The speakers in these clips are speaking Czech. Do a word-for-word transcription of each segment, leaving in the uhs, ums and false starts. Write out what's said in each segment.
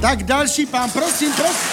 Tak další pán, prosím, prosím.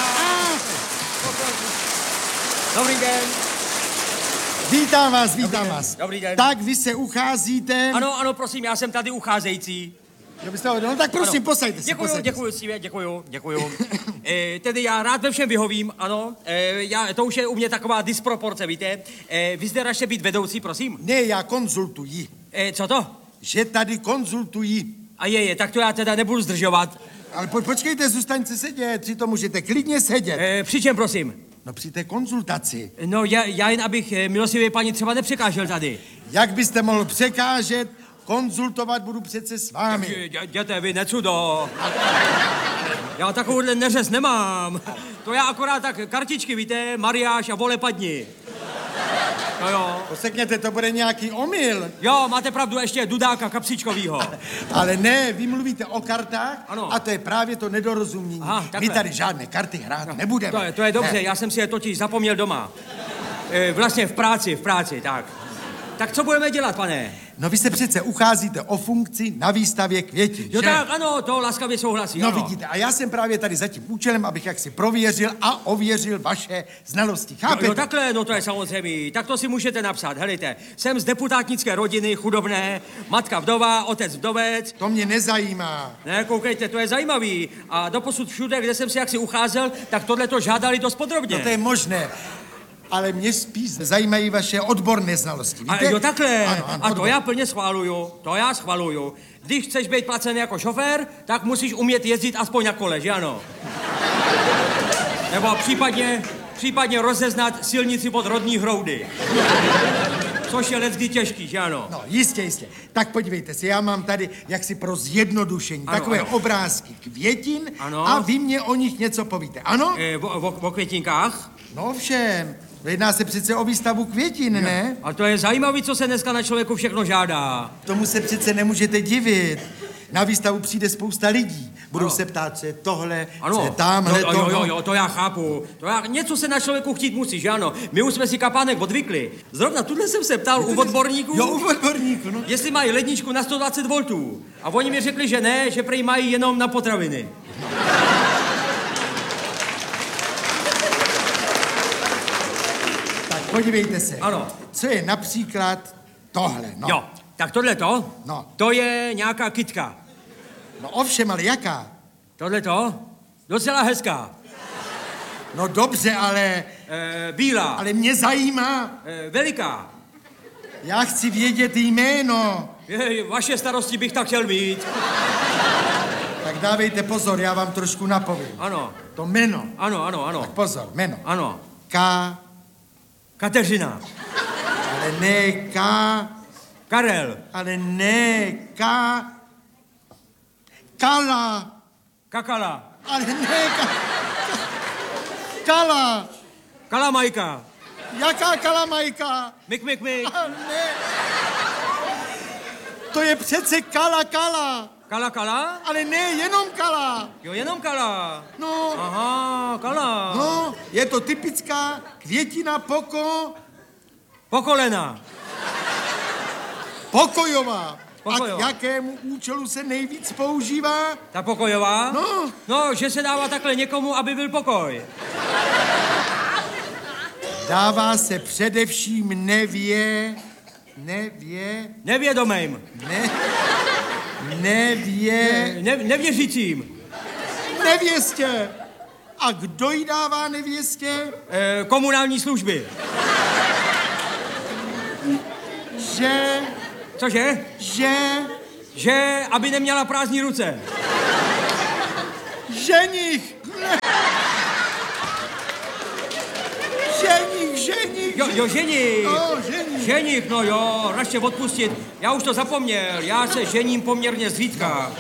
Dobrý den. Vítám vás, vítám Dobrý vás. Den. Dobrý den. Tak vy se ucházíte. Ano, ano, prosím, já jsem tady ucházející. Jo, byste ho, no tak prosím, posaďte se. Děkuju, posaďte děkuju, Steve, děkuju, děkuju. e, tedy já rád ve všem vyhovím, ano. E, já, to už je u mě taková disproporce, víte. E, vy zde raště být vedoucí, prosím. Ne, já konzultuji. E, co to? Že tady konzultuji. A je, je, tak to já teda nebudu zdržovat. Ale po, počkejte, zůstaňte sedět, přitom můžete klidně sedět. E, při čem, prosím? No při té konzultaci. No, já, já jen abych e, milostivě paní třeba nepřekážel tady. Jak byste mohl překážet? Konzultovat budu přece s vámi. Dě, děte, vy necudo. Já takovouhle neřez nemám. To já akorát tak kartičky, víte, mariáš a vole padni. No jo. Posekněte, to bude nějaký omyl. Jo, máte pravdu, ještě Dudáka Kapsičkovýho. Ale ne, vy mluvíte o kartách ano. A to je právě to nedorozumění. Aha, My tady žádné karty hrát no, nebudeme. To je, to je dobře, ne. Já jsem si je totiž zapomněl doma. E, vlastně v práci, v práci, tak. Tak co budeme dělat, pane? No vy se přece ucházíte o funkci na výstavě květin, Jo že? tak, ano, to laskavě souhlasí, No ano. vidíte, a já jsem právě tady za tím účelem, abych jaksi prověřil a ověřil vaše znalosti, chápete? Jo, jo takhle, no to je samozřejmě, tak to si můžete napsat, helejte. Jsem z deputátnické rodiny, chudobné, matka vdova, otec vdovec. To mě nezajímá. Ne, koukejte, to je zajímavý. A doposud všude, kde jsem si jaksi ucházel, tak tohle to žádali dost podrobně. No to je možné. Ale mě spíš zajímají vaše odborné znalosti, víte? A jo, takhle. Ano, ano, a to odbor. já plně schvaluju, to já schvaluju. Když chceš být placený jako šofér, tak musíš umět jezdit aspoň na kole, že ano? Nebo případně, případně rozeznat silnici pod rodní hroudy. Což je leckdy těžký, že ano? No, jistě, jistě. Tak podívejte se, já mám tady jaksi pro zjednodušení ano, takové ano. obrázky květin ano. A vy mě o nich něco povíte, ano? E, o, o, o květinkách? No všem. Jedná se přece o výstavu květin, jo. Ne? A to je zajímavé, co se dneska na člověku všechno žádá. Tomu se přece nemůžete divit. Na výstavu přijde spousta lidí. Budou ano. se ptát, co je tohle, ano. co je tamhle, jo, jo, jo, jo, to já chápu. To já, něco se na člověku chtít musí, že ano? My už jsme si kapánek odvykli. Zrovna tuhle jsem se ptal u odborníků. Jo, u odborníků, no. Jestli mají ledničku na sto dvacet voltů. A oni mi řekli, že ne, že prej mají jenom na potraviny. Tak podívejte se. Ano. Co je například tohle, no. Jo, tak tohle to? No. To je nějaká kytka. No ovšem, ale jaká? Tohle to? Docela hezká. No dobře, ale... E, bílá. Ale mě zajímá. E, veliká. Já chci vědět jméno. Je, vaše starosti bych tak chtěl mít. Tak dávejte pozor, já vám trošku napovím. Ano. To jméno. Ano, ano, ano. Tak pozor, jméno. Ano. K... Kateřina. Ale ne K... Karel. Ale ne K... Kala. Kakala. Ale ne K... Kala. Kalamajka. Jaká kalamajka? Mik, mik, mik. A ne. To je přece Kala Kala. Kala, kala? Ale ne jenom Kala. Jo, jenom kala. No. Aha, kala. No, je to typická květina poko... Pokolena. Pokojová. Pokojová. A k jakému účelu se nejvíc používá? Ta pokojová? No. No, že se dává takhle někomu, aby byl pokoj. Dává se především nevě... Nevě... Nevědomým. Ne... Nevě... Ne, nevěřícím. Nevěstě. A kdo jí dává nevěstě? E, komunální služby. Že... Cože? Že... Že, aby neměla prázdní ruce. Ženich. Ne. Ženich, ženich. Jo, jo, ženich. No, ženich. Ženich, no jo, raště odpustit. Já už to zapomněl, já se žením poměrně zřídka.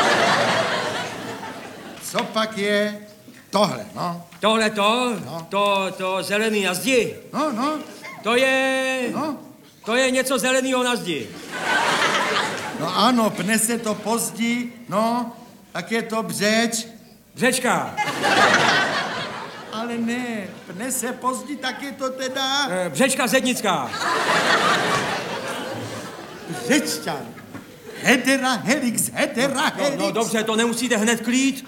Co pak je tohle, no? Tohle to, No. to, to zelený na zdi, No, no, to je, no. to je něco zeleného na zdi. No ano, pne se to pozdí, no, tak je to břeč. Břečka. Ale ne, pne se pozdí, tak je to teda... E, břečka zednická. Břečťan. Hedera helix, hedera No, helix. no dobře, to nemusíte hned klít.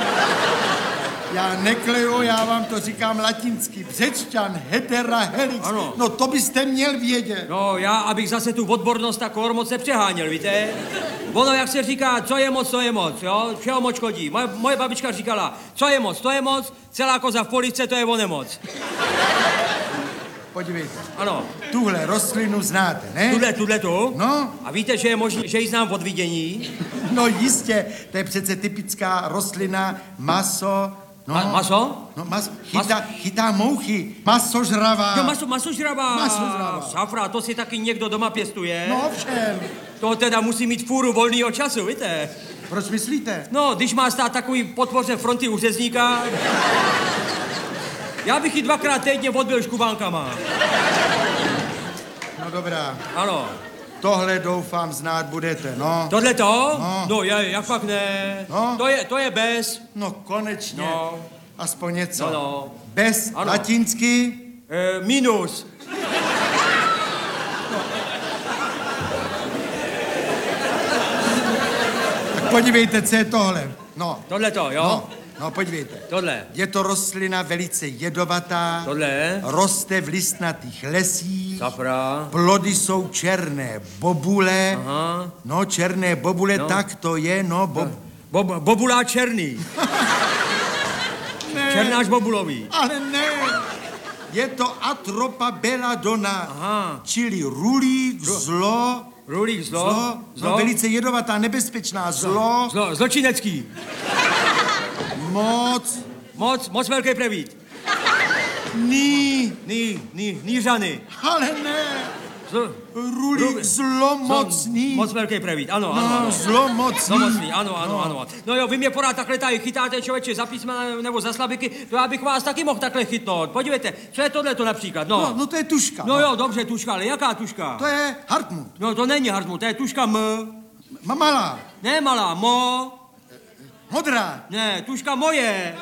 Já nekleju, já vám to říkám latinsky. Břečťan, hedera helix. Ano. No to byste měl vědět. No, já, abych zase tu odbornost tak moc nepřeháněl, víte? Ono, jak se říká, co je moc, to je moc, jo? Všeho moc škodí. Moje, moje babička říkala, co je moc, to je moc, celá koza v police, to je o nemoc. Podívejte, Ano. tuhle rostlinu znáte, ne? Tuhle, tuhle tu? No. A víte, že je možné, že ji znám od vidění? No jistě, to je přece typická rostlina, maso, no. Ma- maso? No, mas, chytá, chytá mouchy, masožravá. Jo, maso, masožravá. Masožravá. Safra, to si taky někdo doma pěstuje? No ovšem. To teda musí mít fůru volného času, víte? Proč myslíte? No, když má stát takový potvoře fronty u řezníka, já bych ji dvakrát týdně odbil škubánkama. No dobrá, Ano. tohle doufám znát budete, no. Tohle to? No. No, je, jak fakt ne. No. To je, to je bez. No konečně, No. aspoň něco. No, no. Bez Ano. latinsky. E, minus. Tak podívejte, co je tohle. No, Tohle to, jo? no, no podívejte. Tohle. Je to rostlina velice jedovatá, Tohle. roste v listnatých lesích, Safra. plody jsou černé bobule, Aha. no černé bobule, No. tak to je, no, bob... Bob, bobulá černý. Ne, Černáš bobulový. ale ne, je to Atropa belladonna, Aha. čili rulík, zlo, Rulík, zlo. zlo, no velice jedovatá, nebezpečná, zlo, Zlo, zločinecký. moc, Moc, moc velký prevít. ní, Ní, ní, nířany. ale ne, Zlo, rulík, Ru- zlomocný, Moc velký prevít, ano, ano, no, ano. zlomocný. Zlomocný, ano, ano, ano. No jo, vy mě pořád takhle tady chytáte, člověče, za písmena nebo za slabiky, to já bych vás taky mohl takhle chytnout. Podívejte, co je tohle to například, no. No, no to je tuška. No jo, dobře, tuška, ale jaká tuška? To je Hartmut. No to není Hartmut, to je tuška M. Ma- Malá, Ne malá, mo. modrá. Ne, tuška moje.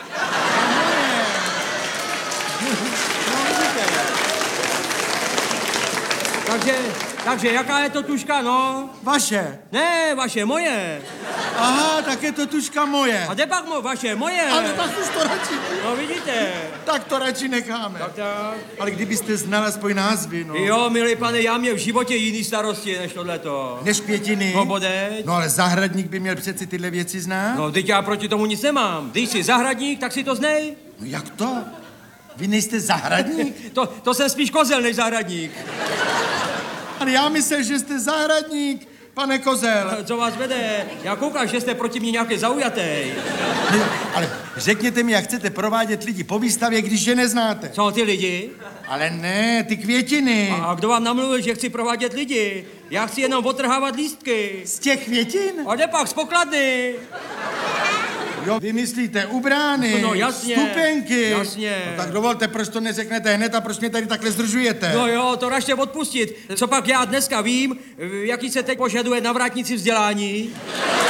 Takže, takže jaká je to tuška, no? Vaše. Ne, vaše, moje. Aha, tak je to tuška moje. A kde pak mo, vaše, moje. Ale tak už to radši. No vidíte. Tak to radši necháme. Tak, tak. Ale kdybyste znal aspoň názvy, no. Jo, milý pane, já měl v životě jiný starosti než tohleto. Než květiny. No bodeď. No ale zahradník by měl přeci tyhle věci znát. No. No, teď já proti tomu nic nemám. Když jsi zahradník, tak si to znej. no jak to? Vy nejste zahradník? To, to jsem spíš kozel než zahradník. Ale já myslel, že jste zahradník, pane Kozel. Co vás vede? Já koukám, že jste proti mě nějaký zaujatý. Ne, ale řekněte mi, jak chcete provádět lidi po výstavě, když je neznáte. Co ty lidi? Ale ne, ty květiny. A kdo vám namluvil, že chci provádět lidi? Já chci jenom otrhávat lístky. Z těch květin? A jde pak z pokladny. Jo, vy myslíte u brány, No, jasně, stupenky. jasně. No, tak dovolte, proč to neřeknete hned a proč mě tady takhle zdržujete? No jo, to raště odpustit. Co pak já dneska vím, jaký se teď požaduje na vrátnici vzdělání?